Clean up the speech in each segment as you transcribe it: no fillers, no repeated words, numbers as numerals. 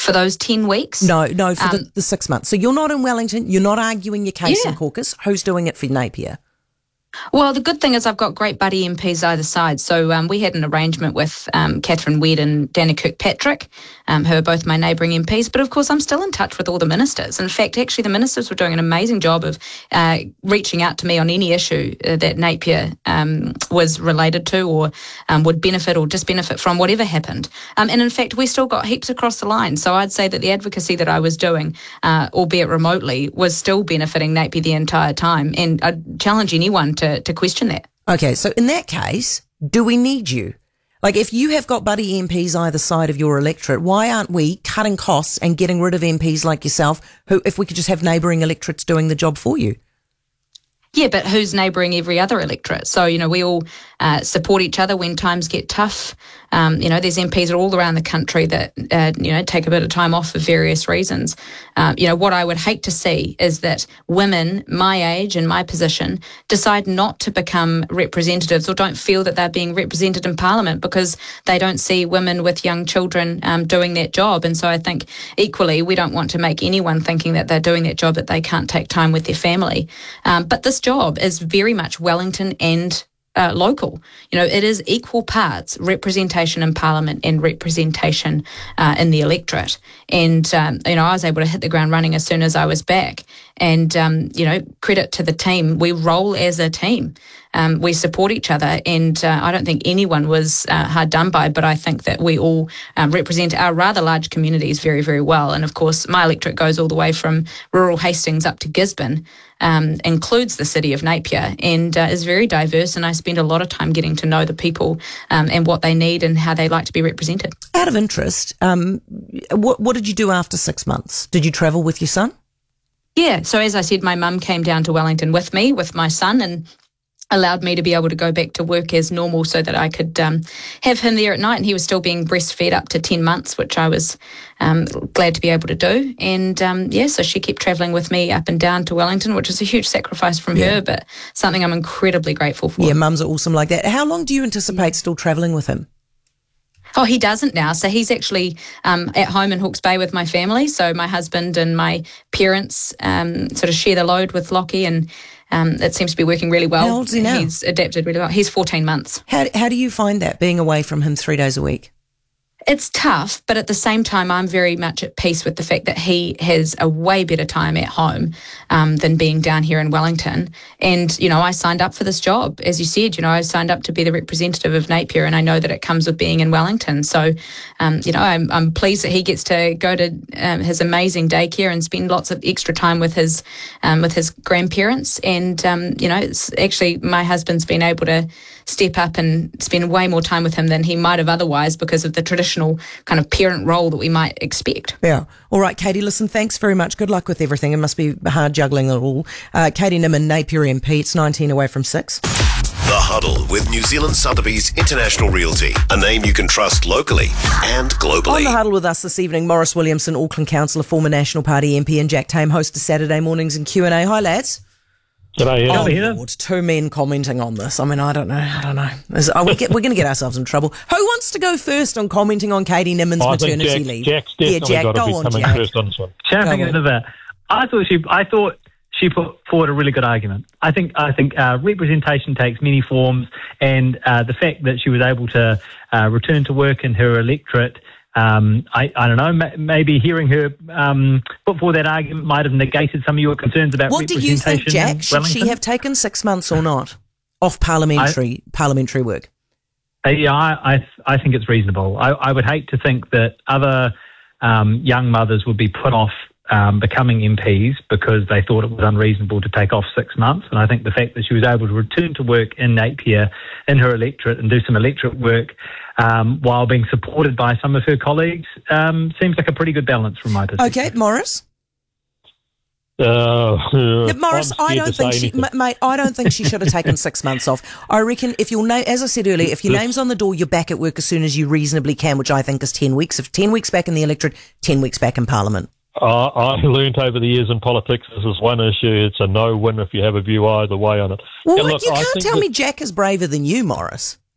For those 10 weeks? No, for the 6 months. So you're not in Wellington, you're not arguing your case in Yeah. caucus. Who's doing it for Napier? Well, the good thing is I've got great buddy MPs either side. So we had an arrangement with Catherine Wedd and Dana Kirkpatrick, who are both my neighbouring MPs. But of course, I'm still in touch with all the ministers. In fact, actually, the ministers were doing an amazing job of reaching out to me on any issue that Napier was related to or would benefit or disbenefit from, whatever happened. And in fact, we still got heaps across the line. So I'd say that the advocacy that I was doing, albeit remotely, was still benefiting Napier the entire time. And I'd challenge anyone to question that. Okay, so in that case, do we need you? Like, if you have got buddy MPs either side of your electorate, why aren't we cutting costs and getting rid of MPs like yourself, who, if we could just have neighbouring electorates doing the job for you? Yeah, but who's neighbouring every other electorate? So, we all support each other when times get tough. There's MPs all around the country that, take a bit of time off for various reasons. What I would hate to see is that women my age and my position decide not to become representatives or don't feel that they're being represented in Parliament because they don't see women with young children doing that job. And so I think equally we don't want to make anyone thinking that they're doing that job that they can't take time with their family. But this job is very much Wellington and local. It is equal parts representation in Parliament and representation in the electorate. And, I was able to hit the ground running as soon as I was back. And, credit to the team. We roll as a team. We support each other. And I don't think anyone was hard done by, but I think that we all represent our rather large communities very, very well. And, of course, my electorate goes all the way from rural Hastings up to Gisborne, includes the city of Napier, and is very diverse. And I spend a lot of time getting to know the people and what they need and how they like to be represented. Out of interest, what did you do after 6 months? Did you travel with your son? Yeah, so as I said, my mum came down to Wellington with me, with my son, and allowed me to be able to go back to work as normal so that I could have him there at night. And he was still being breastfed up to 10 months, which I was glad to be able to do. And so she kept travelling with me up and down to Wellington, which was a huge sacrifice from her, but something I'm incredibly grateful for. Yeah, mums are awesome like that. How long do you anticipate still travelling with him? Oh, he doesn't now. So he's actually at home in Hawke's Bay with my family. So my husband and my parents sort of share the load with Lockie, and it seems to be working really well. How old is he now? He's adapted really well. He's 14 months. How do you find that, being away from him 3 days a week? It's tough, but at the same time, I'm very much at peace with the fact that he has a way better time at home than being down here in Wellington. And, I signed up for this job. As you said, I signed up to be the representative of Napier, and I know that it comes with being in Wellington. So, I'm pleased that he gets to go to his amazing daycare and spend lots of extra time with his grandparents. And, it's actually my husband's been able to step up and spend way more time with him than he might have otherwise because of the traditional kind of parent role that we might expect. Yeah. All right, Katie, listen, thanks very much. Good luck with everything. It must be hard juggling it all. Katie Nimmin, Napier MP. It's 19 away from 6. The Huddle with New Zealand Sotheby's International Realty, a name you can trust locally and globally. On The Huddle with us this evening, Maurice Williamson, Auckland Councillor, former National Party MP, and Jack Tame, host of Saturday Mornings and Q&A. Hi, lads. G'day, oh, Lord, 2 men commenting on this. I mean, I don't know. We're going to get ourselves in trouble. Who wants to go first on commenting on Katie Nimmin's maternity leave? Jack's definitely got to be coming first on this one. Jumping into that, I thought she put forward a really good argument. I think representation takes many forms, and the fact that she was able to return to work in her electorate. I don't know, maybe hearing her put forward that argument might have negated some of your concerns about what representation. What do you think, Jack? Should she have taken 6 months or not off parliamentary work? I think it's reasonable. I would hate to think that other young mothers would be put off becoming MPs because they thought it was unreasonable to take off 6 months. And I think the fact that she was able to return to work in Napier in her electorate and do some electorate work while being supported by some of her colleagues seems like a pretty good balance from my perspective. Okay, Maurice? Maurice, I don't think she should have taken 6 months off. I reckon if your name, as I said earlier, if your name's on the door, you're back at work as soon as you reasonably can, which I think is 10 weeks. If 10 weeks back in the electorate, 10 weeks back in Parliament. I learned over the years in politics, this is one issue. It's a no-win if you have a view either way on it. Well, you can't tell me Jack is braver than you, Maurice.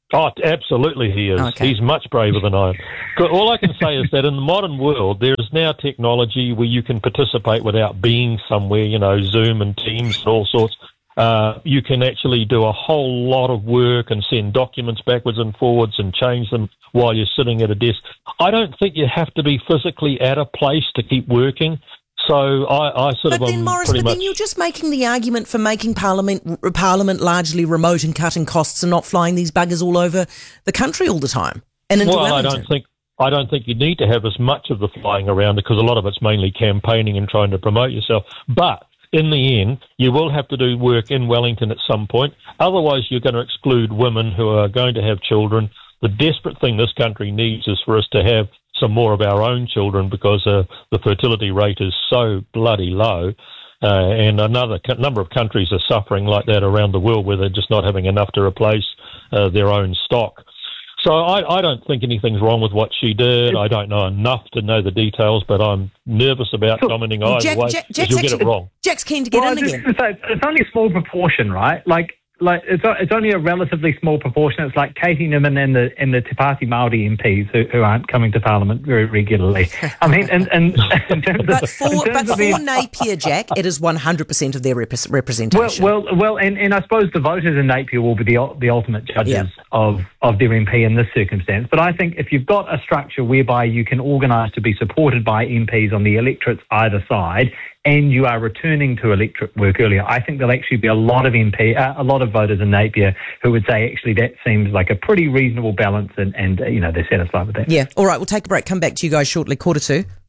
Oh, absolutely he is. Okay. He's much braver than I am. All I can say is that in the modern world, there is now technology where you can participate without being somewhere, Zoom and Teams and all sorts. You can actually do a whole lot of work and send documents backwards and forwards and change them while you're sitting at a desk. I don't think you have to be physically at a place to keep working. So I But then you're just making the argument for making Parliament largely remote and cutting costs and not flying these buggers all over the country all the time. And into Wellington. I don't think you need to have as much of the flying around because a lot of it's mainly campaigning and trying to promote yourself. But in the end, you will have to do work in Wellington at some point. Otherwise, you're going to exclude women who are going to have children. The desperate thing this country needs is for us to have some more of our own children because the fertility rate is so bloody low. And another number of countries are suffering like that around the world where they're just not having enough to replace their own stock. So I don't think anything's wrong with what she did. I don't know enough to know the details, but I'm nervous about commenting either way because you'll get it wrong. Jack's keen to get in again. It's only a small proportion, right? Like it's only a relatively small proportion. It's like Katie Nimmin and the Te Pāti Māori MPs who aren't coming to Parliament very regularly. I mean, and in terms for Napier, Jack, it is 100% of their representation. Well, and I suppose the voters in Napier will be the ultimate judges of their MP in this circumstance. But I think if you've got a structure whereby you can organise to be supported by MPs on the electorates either side, and you are returning to electorate work earlier, I think there'll actually be a lot of voters in Napier who would say, actually, that seems like a pretty reasonable balance, and they're satisfied with that. Yeah. All right, we'll take a break. Come back to you guys shortly, 1:45.